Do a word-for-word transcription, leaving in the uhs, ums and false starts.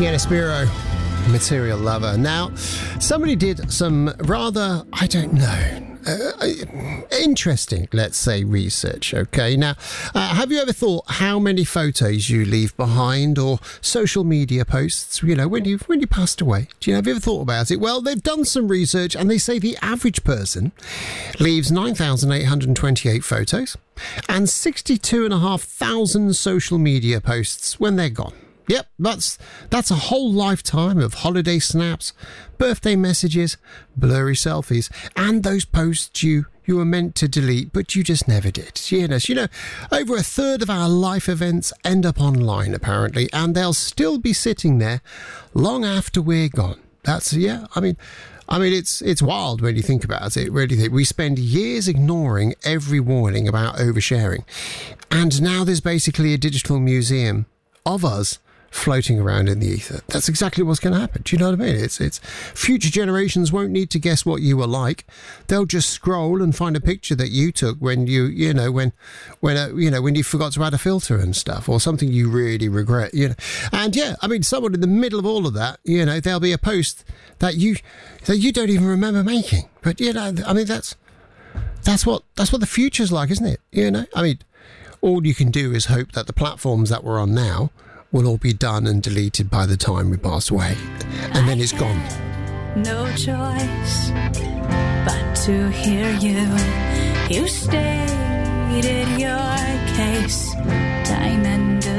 Sienna Spiro, Material Lover. Now, somebody did some rather, I don't know, uh, interesting, let's say, research, okay? Now, uh, have you ever thought how many photos you leave behind or social media posts, you know, when you've, when you passed away? Do you know, have you ever thought about it? Well, they've done some research and they say the average person leaves nine thousand eight hundred twenty-eight photos and sixty-two and a half thousand social media posts when they're gone. Yep, that's that's a whole lifetime of holiday snaps, birthday messages, blurry selfies, and those posts you, you were meant to delete, but you just never did. Yes, you know, over a third of our life events end up online, apparently, and they'll still be sitting there long after we're gone. That's, yeah, I mean... I mean, it's it's wild when you think about it, really. Think. We spend years ignoring every warning about oversharing. And now there's basically a digital museum of us floating around in the ether. That's exactly what's going to happen. Do you know what I mean? It's it's future generations won't need to guess what you were like. They'll just scroll and find a picture that you took when you, you know, when, when, uh, you know, when you forgot to add a filter and stuff, or something you really regret, you know. And yeah, I mean, someone in the middle of all of that, you know, there'll be a post that you, that you don't even remember making. But, you know, I mean, that's, that's what, that's what the future's like, isn't it? You know, I mean, all you can do is hope that the platforms that we're on now will all be done and deleted by the time we pass away. And then it's gone. No choice but to hear you. You stated your case time and